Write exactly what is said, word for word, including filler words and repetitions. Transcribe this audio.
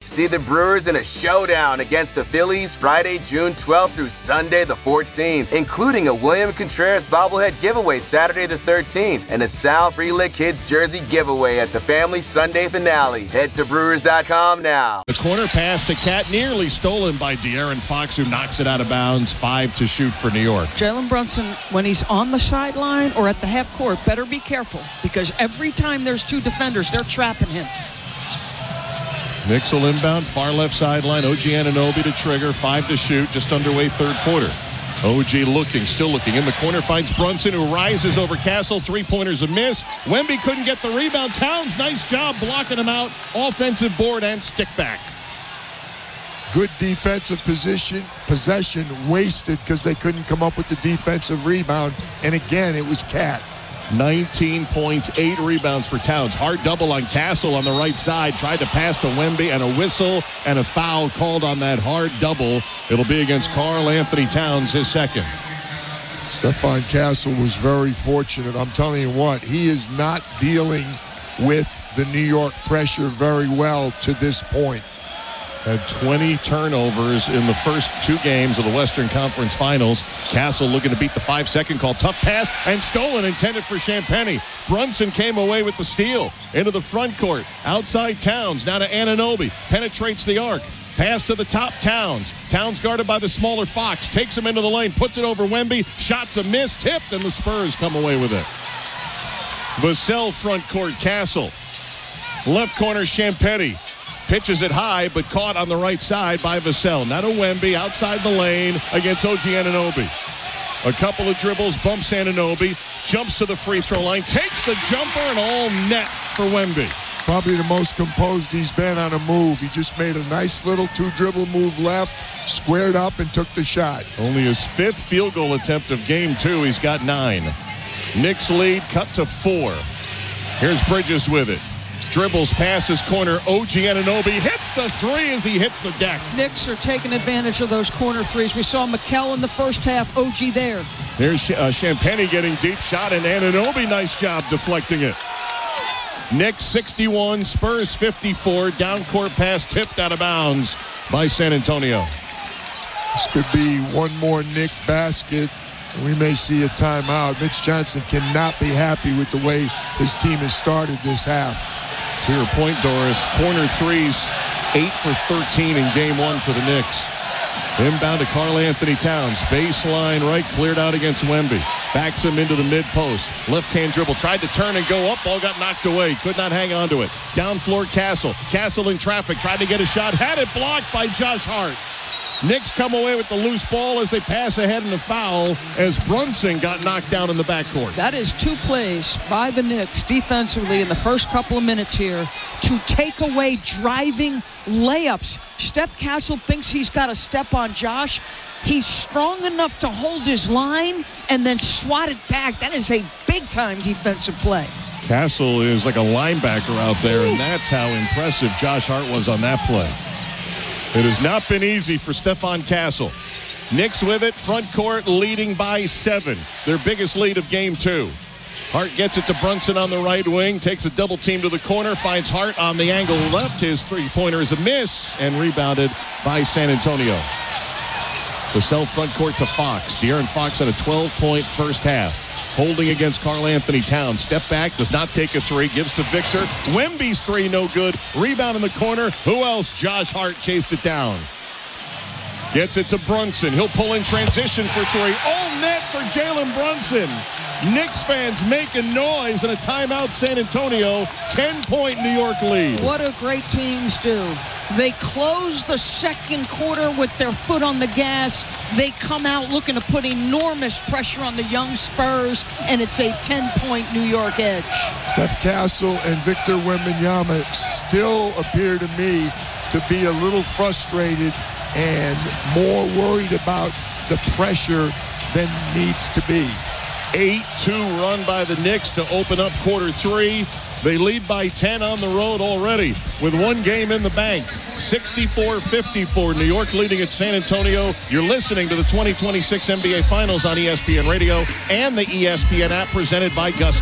See the Brewers in a showdown against the Phillies Friday, June twelfth through Sunday the fourteenth, including a William Contreras bobblehead giveaway Saturday the thirteenth and a Sal Frelick Kids jersey giveaway at the family Sunday finale. Head to Brewers dot com now. The corner pass to Cat nearly stolen by De'Aaron Fox, who knocks it out of bounds. Five to shoot for New York. Jalen Brunson, when he's on the sideline or at the half court, better be careful because every time there's two defenders, they're trapping him. Knicks will inbound, far left sideline. O G Anunoby to trigger, five to shoot, just underway third quarter. O G looking, still looking. In the corner, finds Brunson, who rises over Castle. Three-pointers a miss. Wemby couldn't get the rebound. Towns, nice job blocking him out. Offensive board and stick back. Good defensive position, possession wasted because they couldn't come up with the defensive rebound. And again, it was Cat. nineteen points, eight rebounds for Towns. Hard double on Castle on the right side. Tried to pass to Wemby, and a whistle and a foul called on that hard double. It'll be against Karl Anthony Towns, his second. Stephon Castle was very fortunate. I'm telling you what, he is not dealing with the New York pressure very well to this point. Had twenty turnovers in the first two games of the Western Conference Finals. Castle looking to beat the five-second call. Tough pass and stolen, intended for Champagnie. Brunson came away with the steal into the front court. Outside Towns, now to Anunoby. Penetrates the arc. Pass to the top, Towns. Towns guarded by the smaller Fox. Takes him into the lane, puts it over Wemby. Shots a miss, tipped, and the Spurs come away with it. Vassell front court, Castle. Left corner, Champagnie. Pitches it high, but caught on the right side by Vassell. Now to Wemby, outside the lane against O G Anunoby. A couple of dribbles, bumps Anunoby, jumps to the free throw line, takes the jumper, and all net for Wemby. Probably the most composed he's been on a move. He just made a nice little two-dribble move left, squared up, and took the shot. Only his fifth field goal attempt of game two. He's got nine. Knicks lead cut to four. Here's Bridges with it. Dribbles, passes, corner. O G Anunoby hits the three as he hits the deck. Knicks are taking advantage of those corner threes. We saw McKell in the first half. O G there. There's uh, Champagnie getting deep shot, and Anunoby, nice job deflecting it. Knicks sixty-one, Spurs fifty-four. Down court pass tipped out of bounds by San Antonio. This could be one more Knick basket. We may see a timeout. Mitch Johnson cannot be happy with the way his team has started this half. To your point, Doris, corner threes, eight for thirteen in game one for the Knicks. Inbound to Karl Anthony Towns. Baseline right, cleared out against Wemby. Backs him into the mid-post. Left-hand dribble. Tried to turn and go up. Ball got knocked away. Could not hang on to it. Down floor, Castle. Castle in traffic. Tried to get a shot. Had it blocked by Josh Hart. Knicks come away with the loose ball as they pass ahead in the foul as Brunson got knocked down in the backcourt. That is two plays by the Knicks defensively in the first couple of minutes here to take away driving layups. Steph Castle thinks he's got to step on Josh. He's strong enough to hold his line and then swat it back. That is a big-time defensive play. Castle is like a linebacker out there, and that's how impressive Josh Hart was on that play. It has not been easy for Stephon Castle. Knicks with it, front court leading by seven. Their biggest lead of game two. Hart gets it to Brunson on the right wing, takes a double team to the corner, finds Hart on the angle left. His three-pointer is a miss and rebounded by San Antonio. Vassell front court to Fox. De'Aaron Fox had a twelve-point first half. Holding against Karl Anthony Towns. Step back, does not take a three, gives to Victor. Wemby's three, no good. Rebound in the corner. Who else? Josh Hart chased it down. Gets it to Brunson. He'll pull in transition for three. All net for Jalen Brunson. Knicks fans making noise, and a timeout San Antonio. ten-point New York lead. What do great teams do? They close the second quarter with their foot on the gas. They come out looking to put enormous pressure on the young Spurs, and it's a ten-point New York edge. Steph Castle and Victor Wembanyama still appear to me to be a little frustrated and more worried about the pressure than needs to be. eight two run by the Knicks to open up quarter three. They lead by ten on the road already with one game in the bank. sixty-four fifty-four, New York leading at San Antonio. You're listening to the twenty twenty-six N B A Finals on E S P N Radio and the E S P N app presented by Gus